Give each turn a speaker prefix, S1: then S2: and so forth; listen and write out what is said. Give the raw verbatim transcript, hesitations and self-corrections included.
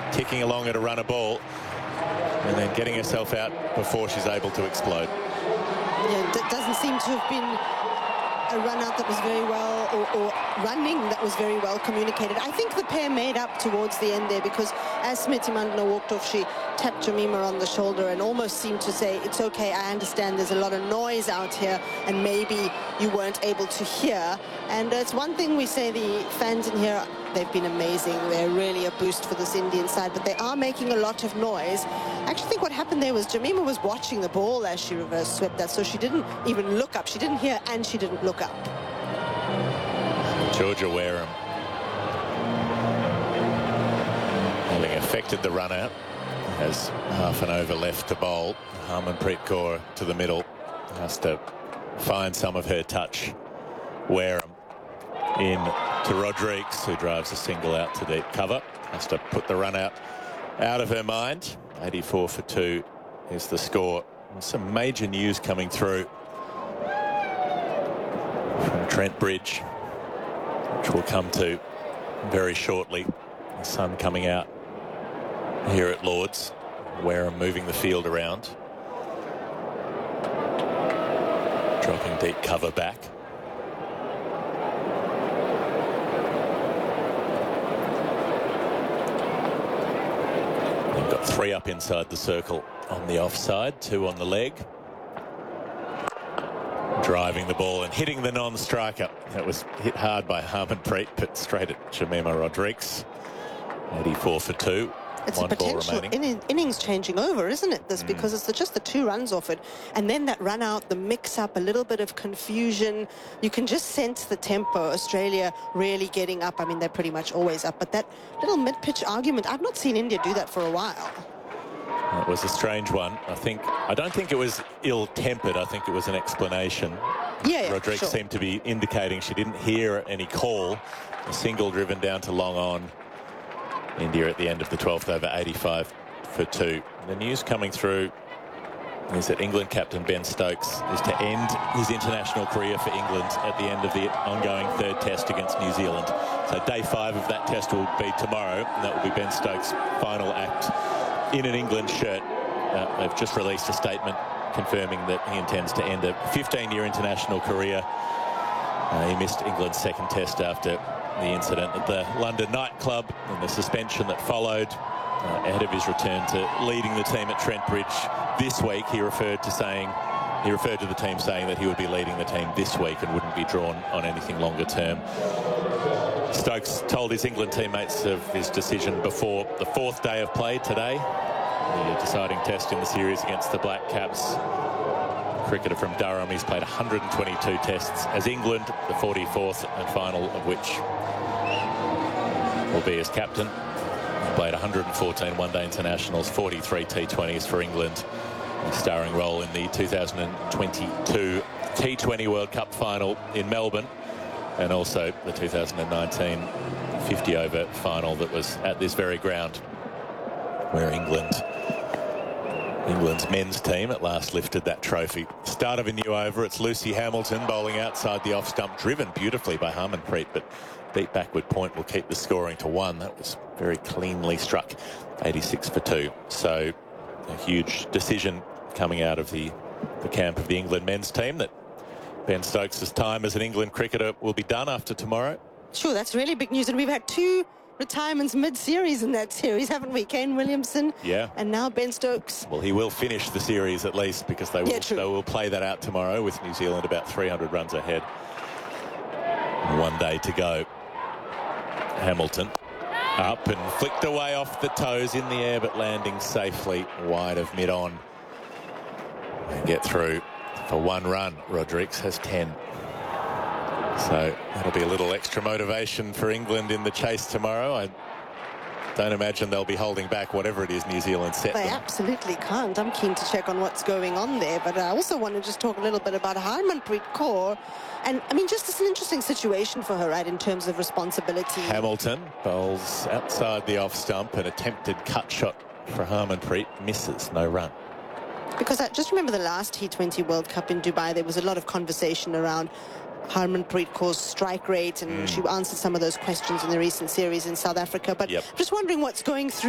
S1: ticking along at a runner ball and then getting herself out before she's able to explode.
S2: Yeah, it doesn't seem to have been a run out that was very well, or, or running that was very well communicated. I think the pair made up towards the end there, because as Smriti Mandana walked off, she tapped Jemima on the shoulder and almost seemed to say, it's okay, I understand there's a lot of noise out here and maybe you weren't able to hear. And it's one thing we say, the fans in here, they've been amazing. They're really a boost for this Indian side, but they are making a lot of noise. I actually think what happened there was Jemima was watching the ball as she reverse swept that, so she didn't even look up. She didn't hear and she didn't look up.
S1: Georgia Wareham having affected the run out, has half an over left to bowl. Harmanpreet Kaur to the middle, has to find some of her touch. Wareham in to Rodrigues, who drives a single out to deep cover, has to put the run out out of her mind. eighty-four for two is the score. There's some major news coming through from Trent Bridge, which we'll come to very shortly. The sun coming out here at Lord's. Wareham moving the field around, dropping deep cover back. They've got three up inside the circle on the offside, two on the leg. Driving the ball and hitting the non-striker. That was hit hard by Harmanpreet, but straight at Jemima Rodrigues. eighty-four for two.
S2: It's
S1: One
S2: a potential in innings changing over, isn't it, this? Mm. Because it's just the two runs off it. And then that run out, the mix-up, a little bit of confusion. You can just sense the tempo. Australia really getting up. I mean, they're pretty much always up. But that little mid-pitch argument, I've not seen India do that for a while.
S1: It was a strange one. I think, I don't think it was ill-tempered. I think it was an explanation.
S2: Yeah, yeah,
S1: Rodrigues
S2: sure.
S1: seemed to be indicating she didn't hear any call. A single driven down to long on. India at the end of the twelfth over, eighty-five for two. The news coming through is that England captain Ben Stokes is to end his international career for England at the end of the ongoing third test against New Zealand. So day five of that test will be tomorrow, and that will be Ben Stokes' final act in an England shirt. Uh, they've just released a statement confirming that he intends to end a fifteen-year international career. Uh, he missed England's second test after the incident at the London nightclub and the suspension that followed. Uh, ahead of his return to leading the team at Trent Bridge this week, he referred to saying, he referred to the team saying that he would be leading the team this week and wouldn't be drawn on anything longer term. Stokes told his England teammates of his decision before the fourth day of play today, the deciding test in the series against the Black Caps. Cricketer from Durham, he's played one hundred twenty-two tests as England, the forty-fourth and final of which will be as captain. He played one hundred fourteen one-day internationals, forty-three T twenties for England, a starring role in the two thousand twenty-two T twenty World Cup final in Melbourne, and also the two thousand nineteen fifty over final that was at this very ground where England England's men's team at last lifted that trophy. Start of a new over. It's Lucy Hamilton bowling outside the off stump, driven beautifully by Harmanpreet, but deep backward point will keep the scoring to one. That was very cleanly struck, eighty-six for two. So a huge decision coming out of the, the camp of the England men's team that Ben Stokes' time as an England cricketer will be done after tomorrow.
S2: Sure, that's really big news. And we've had two retirements mid-series in that series, haven't we? Kane Williamson,
S1: yeah,
S2: and now Ben Stokes.
S1: Well, he will finish the series at least, because they will,
S2: yeah,
S1: they will play that out tomorrow with New Zealand about three hundred runs ahead. One day to go. Hamilton up and flicked away off the toes in the air, but landing safely wide of mid-on. And get through for one run. Rodrigues has ten. So that'll be a little extra motivation for England in the chase tomorrow. I don't imagine they'll be holding back whatever it is New Zealand set
S2: They
S1: them.
S2: absolutely can't. I'm keen to check on what's going on there, but I also want to just talk a little bit about Harmanpreet Kaur. And, I mean, just it's an interesting situation for her, right, in terms of responsibility.
S1: Hamilton bowls outside the off stump. An attempted cut shot for Harmanpreet misses, no run.
S2: Because I just remember the last T twenty World Cup in Dubai, there was a lot of conversation around Harmanpreet Kaur's strike rate, and mm. she answered some of those questions in the recent series in South Africa. But
S1: yep.
S2: just wondering what's going through